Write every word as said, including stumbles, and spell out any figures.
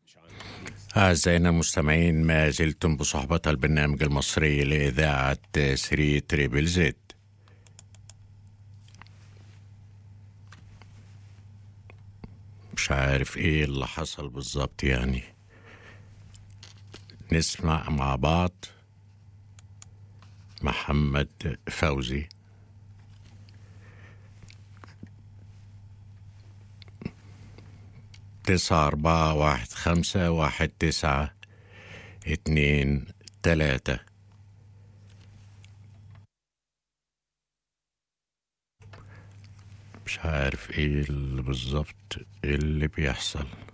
أعزائنا المستمعين، ما زلتم بصحبة البرنامج المصري لإذاعة ثري تريبل زد. مش عارف إيه اللي حصل بالظبط، يعني نسمع مع بعض محمد فوزي. تسعة أربعة واحد خمسة واحد تسعة اتنين تلاتة. مش عارف ايه اللي بالظبط اللي بيحصل.